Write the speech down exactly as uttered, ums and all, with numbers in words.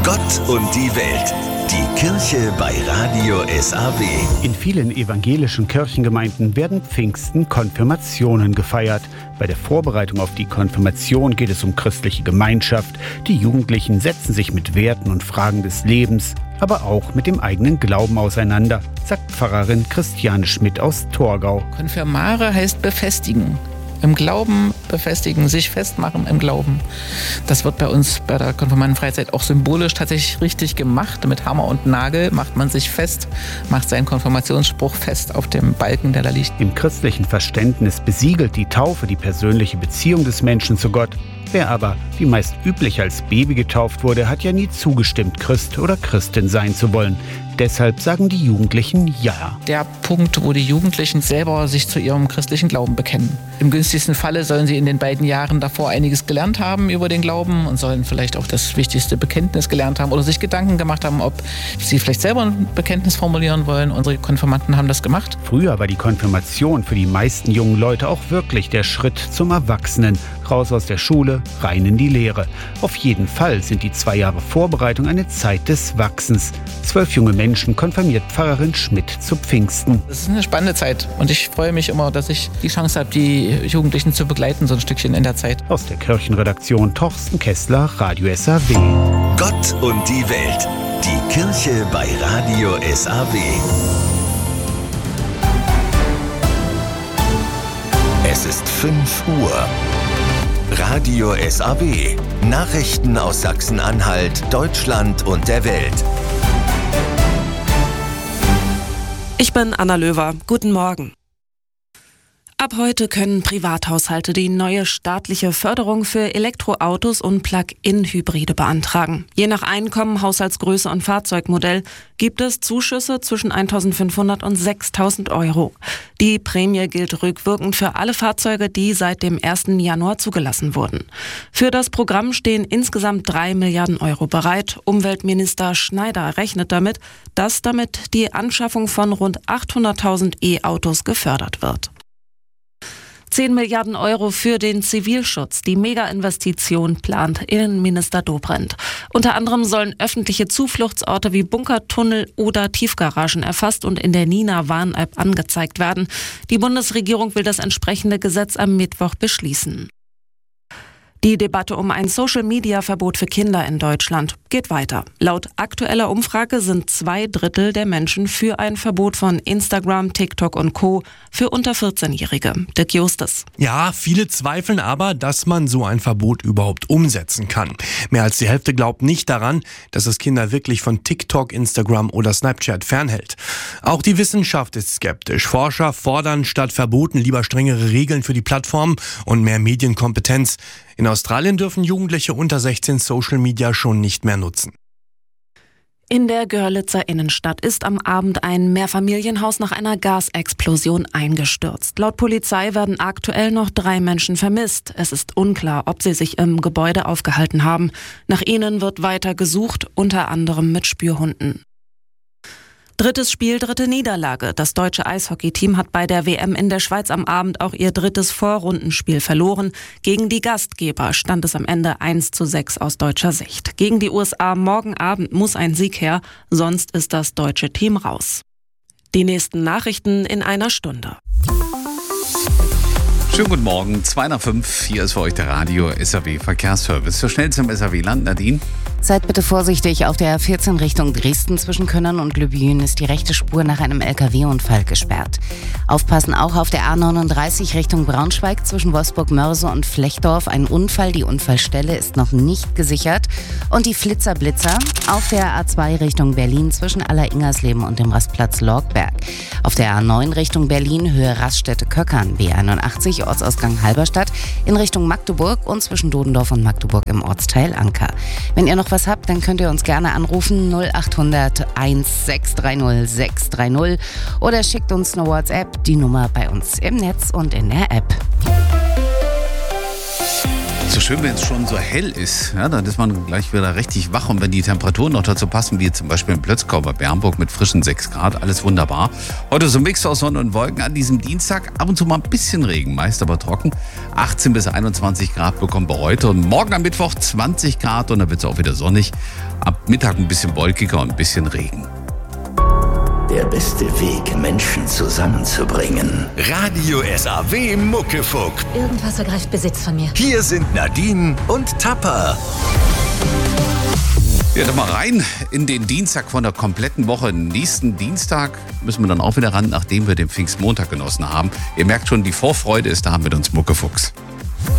Gott und die Welt. Die Kirche bei Radio S A W. In vielen evangelischen Kirchengemeinden werden Pfingsten Konfirmationen gefeiert. Bei der Vorbereitung auf die Konfirmation geht es um christliche Gemeinschaft. Die Jugendlichen setzen sich mit Werten und Fragen des Lebens, aber auch mit dem eigenen Glauben auseinander, sagt Pfarrerin Christiane Schmidt aus Torgau. Konfirmare heißt befestigen. Im Glauben befestigen, sich festmachen im Glauben. Das wird bei uns bei der Konfirmandenfreizeit auch symbolisch tatsächlich richtig gemacht. Mit Hammer und Nagel macht man sich fest, macht seinen Konfirmationsspruch fest auf dem Balken, der da liegt. Im christlichen Verständnis besiegelt die Taufe die persönliche Beziehung des Menschen zu Gott. Wer aber, wie meist üblich, als Baby getauft wurde, hat ja nie zugestimmt, Christ oder Christin sein zu wollen. Deshalb sagen die Jugendlichen Ja. Der Punkt, wo die Jugendlichen selber sich zu ihrem christlichen Glauben bekennen. Im günstigsten Falle sollen sie in den beiden Jahren davor einiges gelernt haben über den Glauben und sollen vielleicht auch das wichtigste Bekenntnis gelernt haben oder sich Gedanken gemacht haben, ob sie vielleicht selber ein Bekenntnis formulieren wollen. Unsere Konfirmanden haben das gemacht. Früher war die Konfirmation für die meisten jungen Leute auch wirklich der Schritt zum Erwachsenen. Raus aus der Schule, rein in die Lehre. Auf jeden Fall sind die zwei Jahre Vorbereitung eine Zeit des Wachsens. Zwölf junge Menschen konfirmiert Pfarrerin Schmidt zu Pfingsten. Das ist eine spannende Zeit und ich freue mich immer, dass ich die Chance habe, die Jugendlichen zu begleiten, so ein Stückchen in der Zeit. Aus der Kirchenredaktion Torsten Kessler, Radio S A W. Gott und die Welt. Die Kirche bei Radio S A W. Es ist fünf Uhr. Radio S A W. Nachrichten aus Sachsen-Anhalt, Deutschland und der Welt. Ich bin Anna Löwer. Guten Morgen. Ab heute können Privathaushalte die neue staatliche Förderung für Elektroautos und Plug-in-Hybride beantragen. Je nach Einkommen, Haushaltsgröße und Fahrzeugmodell gibt es Zuschüsse zwischen eintausendfünfhundert und sechstausend Euro. Die Prämie gilt rückwirkend für alle Fahrzeuge, die seit dem ersten Januar zugelassen wurden. Für das Programm stehen insgesamt drei Milliarden Euro bereit. Umweltminister Schneider rechnet damit, dass damit die Anschaffung von rund achthunderttausend E-Autos gefördert wird. zehn Milliarden Euro für den Zivilschutz. Die Mega-Investition plant Innenminister Dobrindt. Unter anderem sollen öffentliche Zufluchtsorte wie Bunkertunnel oder Tiefgaragen erfasst und in der Nina-Warn-App angezeigt werden. Die Bundesregierung will das entsprechende Gesetz am Mittwoch beschließen. Die Debatte um ein Social-Media-Verbot für Kinder in Deutschland geht weiter. Laut aktueller Umfrage sind zwei Drittel der Menschen für ein Verbot von Instagram, TikTok und Co. für unter vierzehnjährige. Dirk Justus. Ja, viele zweifeln aber, dass man so ein Verbot überhaupt umsetzen kann. Mehr als die Hälfte glaubt nicht daran, dass es Kinder wirklich von TikTok, Instagram oder Snapchat fernhält. Auch die Wissenschaft ist skeptisch. Forscher fordern statt Verboten lieber strengere Regeln für die Plattformen und mehr Medienkompetenz. In Australien dürfen Jugendliche unter sechzehn Social Media schon nicht mehr nutzen. In der Görlitzer Innenstadt ist am Abend ein Mehrfamilienhaus nach einer Gasexplosion eingestürzt. Laut Polizei werden aktuell noch drei Menschen vermisst. Es ist unklar, ob sie sich im Gebäude aufgehalten haben. Nach ihnen wird weiter gesucht, unter anderem mit Spürhunden. Drittes Spiel, dritte Niederlage. Das deutsche Eishockeyteam hat bei der W M in der Schweiz am Abend auch ihr drittes Vorrundenspiel verloren. Gegen die Gastgeber stand es am Ende eins zu sechs aus deutscher Sicht. Gegen die U S A morgen Abend muss ein Sieg her, sonst ist das deutsche Team raus. Die nächsten Nachrichten in einer Stunde. Schönen guten Morgen, zwei nach fünf. Hier ist für euch der Radio S A W Verkehrsservice. So schnell zum S A W-Land, Nadine. Seid bitte vorsichtig, auf der A vierzehn Richtung Dresden zwischen Könnern und Lübjen ist die rechte Spur nach einem L K W-Unfall gesperrt. Aufpassen auch auf der A neununddreißig Richtung Braunschweig zwischen Wolfsburg-Mörse und Flechdorf. Ein Unfall, die Unfallstelle ist noch nicht gesichert. Und die Flitzer-Blitzer auf der A zwei Richtung Berlin zwischen Aller-Ingersleben und dem Rastplatz Lorgberg. Auf der A neun Richtung Berlin Höhe Raststätte-Köckern, B einundachtzig Ortsausgang Halberstadt in Richtung Magdeburg und zwischen Dodendorf und Magdeburg im Ortsteil Anker. Wenn ihr noch was habt, dann könnt ihr uns gerne anrufen null achthundert eins sechs drei null sechs drei null oder schickt uns eine WhatsApp, die Nummer bei uns im Netz und in der App. So schön, wenn es schon so hell ist. Ja, dann ist man gleich wieder richtig wach. Und wenn die Temperaturen noch dazu passen, wie zum Beispiel in Plötzkau bei Bernburg mit frischen sechs Grad, alles wunderbar. Heute so ein Mix aus Sonne und Wolken an diesem Dienstag. Ab und zu mal ein bisschen Regen, meist aber trocken. achtzehn bis einundzwanzig Grad bekommen wir heute. Und morgen am Mittwoch zwanzig Grad und dann wird es auch wieder sonnig. Ab Mittag ein bisschen wolkiger und ein bisschen Regen. Der beste Weg, Menschen zusammenzubringen. Radio S A W Muckefuck. Irgendwas ergreift Besitz von mir. Hier sind Nadine und Tapper. Ja, dann mal rein in den Dienstag von der kompletten Woche. Nächsten Dienstag müssen wir dann auch wieder ran, nachdem wir den Pfingstmontag genossen haben. Ihr merkt schon, die Vorfreude ist da mit uns Muckefuchs.